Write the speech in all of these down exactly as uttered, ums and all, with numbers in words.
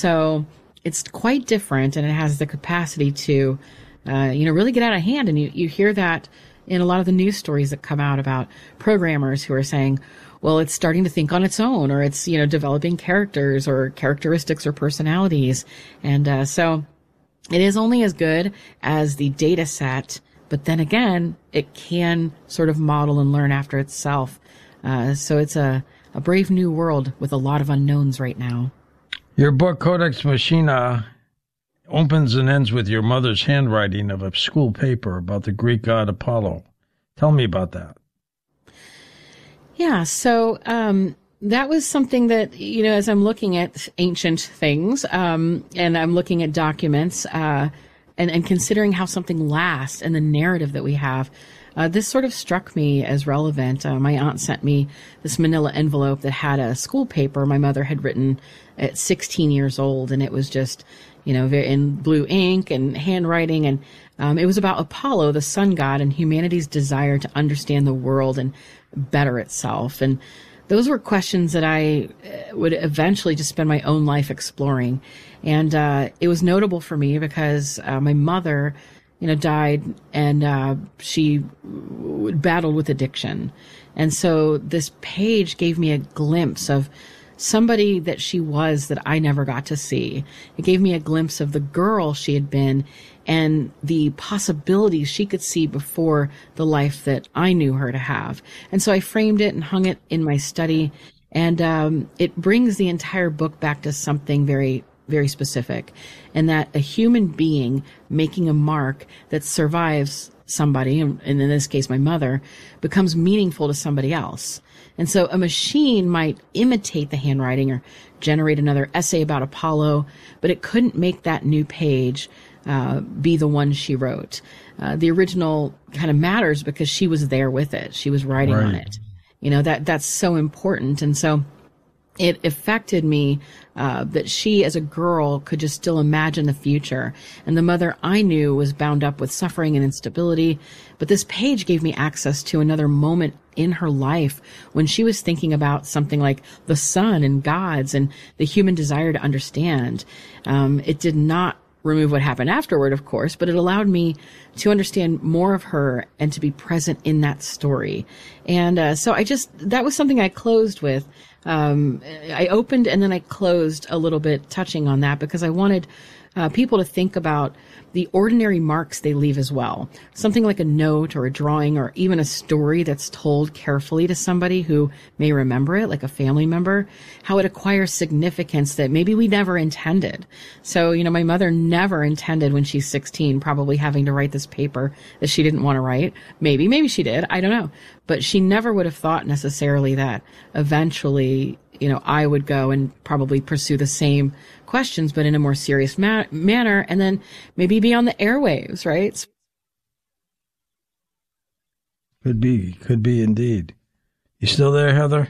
so it's quite different, and it has the capacity to, uh, you know, really get out of hand. And you, you hear that in a lot of the news stories that come out about programmers who are saying, well, it's starting to think on its own, or it's, you know, developing characters or characteristics or personalities. And uh, so it is only as good as the data set, but then again, it can sort of model and learn after itself. Uh, so it's a, a brave new world with a lot of unknowns right now. Your book, Codex Machina, opens and ends with your mother's handwriting of a school paper about the Greek god Apollo. Tell me about that. Yeah, so um, that was something that, you know, as I'm looking at ancient things um, and I'm looking at documents uh, and, and considering how something lasts and the narrative that we have, uh, this sort of struck me as relevant. Uh, my aunt sent me this manila envelope that had a school paper my mother had written at sixteen years old, and it was just, you know, in blue ink and handwriting, and um, it was about Apollo, the sun god, and humanity's desire to understand the world and better itself. And those were questions that I would eventually just spend my own life exploring. And uh, it was notable for me because uh, my mother, you know, died, and uh, she battled with addiction. And so this page gave me a glimpse of somebody that she was that I never got to see. It gave me a glimpse of the girl she had been and the possibilities she could see before the life that I knew her to have. And so I framed it and hung it in my study. And um, it brings the entire book back to something very, very specific, and that a human being making a mark that survives somebody, and in this case my mother, becomes meaningful to somebody else. And so a machine might imitate the handwriting or generate another essay about Apollo, but it couldn't make that new page uh, be the one she wrote. Uh, the original kind of matters because she was there with it. She was writing right. on it. You know, that that's so important. And so it affected me uh, that she, as a girl, could just still imagine the future. And the mother I knew was bound up with suffering and instability. But this page gave me access to another moment in her life when she was thinking about something like the sun and gods and the human desire to understand. Um, it did not remove what happened afterward, of course, but it allowed me to understand more of her and to be present in that story. And uh, so I just, that was something I closed with. Um, I opened and then I closed a little bit touching on that because I wanted uh, people to think about the ordinary marks they leave as well. Something like a note or a drawing or even a story that's told carefully to somebody who may remember it, like a family member, how it acquires significance that maybe we never intended. So, you know, my mother never intended when she's sixteen probably having to write this paper that she didn't want to write. Maybe, maybe she did. I don't know. But she never would have thought necessarily that eventually, you know, I would go and probably pursue the same questions, but in a more serious ma- manner, and then maybe be on the airwaves, right? Could be, could be indeed. You still there, Heather?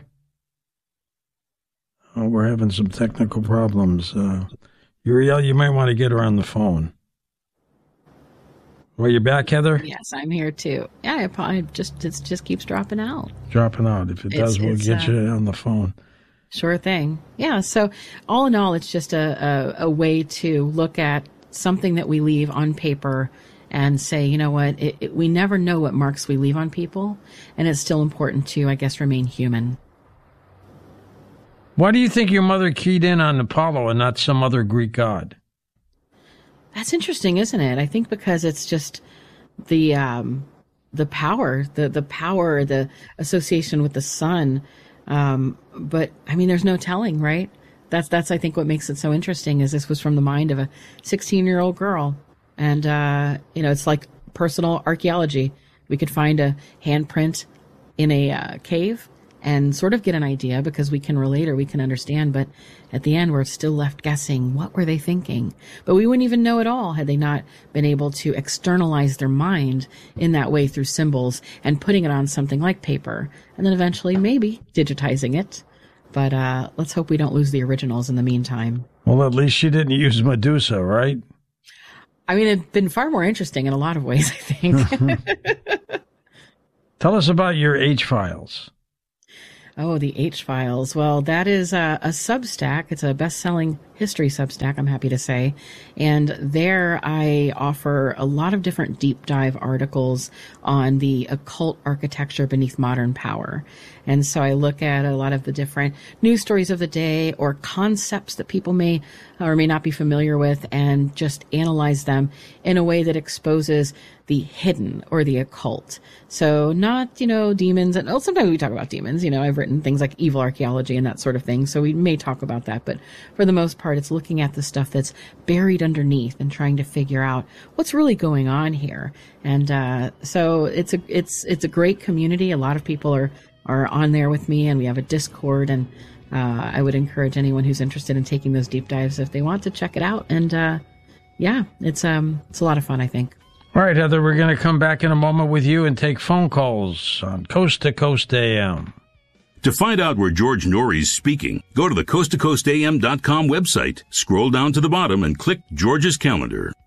Oh, we're having some technical problems. Uh, Uriel, you might want to get her on the phone. Well, you back, Heather? Yes, I'm here too. Yeah, I probably just it just keeps dropping out. Dropping out. If it does, it's, we'll it's, get uh, you on the phone. Sure thing. Yeah. So all in all, it's just a, a, a way to look at something that we leave on paper and say, you know what, it, it, we never know what marks we leave on people, and it's still important to, I guess, remain human. Why do you think your mother keyed in on Apollo and not some other Greek god? That's interesting, isn't it? I think because it's just the um, the power, the the power, the association with the sun. Um, but I mean, there's no telling, right? That's that's I think what makes it so interesting is this was from the mind of a sixteen-year-old girl, and uh, you know, it's like personal archaeology. We could find a handprint in a uh, cave and sort of get an idea because we can relate or we can understand. But at the end, we're still left guessing, what were they thinking? But we wouldn't even know at all had they not been able to externalize their mind in that way through symbols and putting it on something like paper. And then eventually maybe digitizing it. But uh, let's hope we don't lose the originals in the meantime. Well, at least she didn't use Medusa, right? I mean, it's been far more interesting in a lot of ways, I think. Tell us about your H-Files. Oh, the H-Files. Well, that is a, a Substack. It's a best-selling history Substack, I'm happy to say. And there I offer a lot of different deep dive articles on the occult architecture beneath modern power. And so I look at a lot of the different news stories of the day or concepts that people may or may not be familiar with and just analyze them in a way that exposes the hidden or the occult. So not, you know, demons. And oh, sometimes we talk about demons. You know, I've written things like evil archaeology and that sort of thing. So we may talk about that. But for the most part, it's looking at the stuff that's buried underneath and trying to figure out what's really going on here. And uh, so it's a it's it's a great community. A lot of people are are on there with me, and we have a Discord. And uh, I would encourage anyone who's interested in taking those deep dives if they want to check it out. And uh, yeah, it's um it's a lot of fun, I think. All right, Heather, we're going to come back in a moment with you and take phone calls on Coast to Coast A M. To find out where George Norrie's speaking, go to the coast to coast a m dot com website, scroll down to the bottom, and click George's calendar.